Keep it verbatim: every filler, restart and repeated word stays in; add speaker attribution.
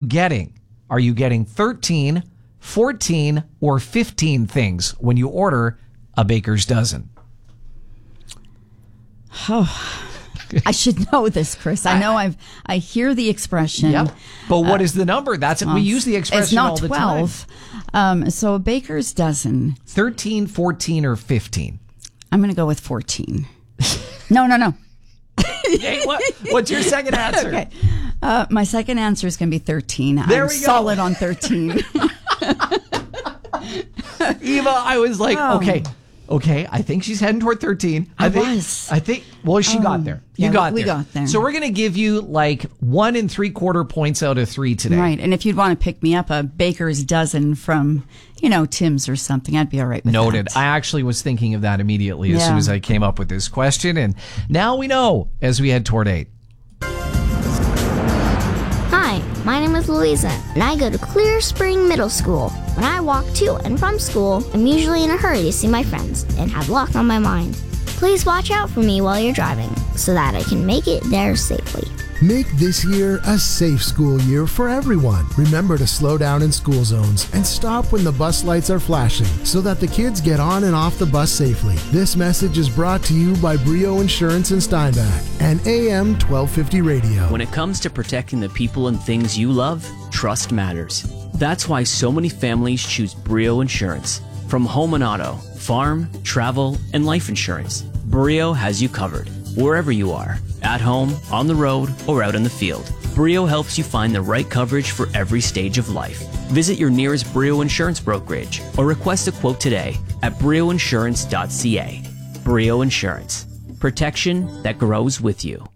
Speaker 1: getting? Are you getting thirteen, fourteen, or fifteen things when you order a baker's dozen?
Speaker 2: Oh, I should know this, Chris. I know I've I hear the expression.
Speaker 1: Yep. But what uh, is the number? That's
Speaker 2: well,
Speaker 1: we use the expression
Speaker 2: it's not
Speaker 1: all the
Speaker 2: twelve.
Speaker 1: time.
Speaker 2: Um, so a baker's dozen.
Speaker 1: thirteen, fourteen, or fifteen?
Speaker 2: I'm going to go with fourteen. No, no, no.
Speaker 1: Hey, what, what's your second answer?
Speaker 2: Okay. Uh, my second answer is going to be thirteen.
Speaker 1: There
Speaker 2: I'm
Speaker 1: we go.
Speaker 2: solid on thirteen.
Speaker 1: Eva, I was like,
Speaker 2: Oh.
Speaker 1: okay, okay, I think she's heading toward thirteen.
Speaker 2: I
Speaker 1: think,
Speaker 2: was.
Speaker 1: I think, well, she
Speaker 2: Oh,
Speaker 1: got there. You
Speaker 2: yeah,
Speaker 1: got
Speaker 2: we
Speaker 1: there.
Speaker 2: got there.
Speaker 1: So we're going to give you like one and three quarter points out of three today.
Speaker 2: Right. And if you'd want to pick me up a baker's dozen from, you know, Tim's or something, I'd be all right with
Speaker 1: Noted.
Speaker 2: that.
Speaker 1: I actually was thinking of that immediately as
Speaker 2: Yeah.
Speaker 1: soon as I came up with this question. And now we know as we head toward eight.
Speaker 3: Hi, my name is Louisa, and I go to Clear Spring Middle School. When I walk to and from school, I'm usually in a hurry to see my friends and have luck on my mind. Please watch out for me while you're driving so that I can make it there safely.
Speaker 4: Make this year a safe school year for everyone. Remember to slow down in school zones and stop when the bus lights are flashing so that the kids get on and off the bus safely. This message is brought to you by Brio Insurance in Steinbach and A M twelve fifty Radio.
Speaker 5: When it comes to protecting the people and things you love, trust matters. That's why so many families choose Brio Insurance. From home and auto, farm, travel, and life insurance, Brio has you covered. Wherever you are, at home, on the road, or out in the field, Brio helps you find the right coverage for every stage of life. Visit your nearest Brio Insurance brokerage or request a quote today at brio insurance dot c a. Brio Insurance. Protection that grows with you.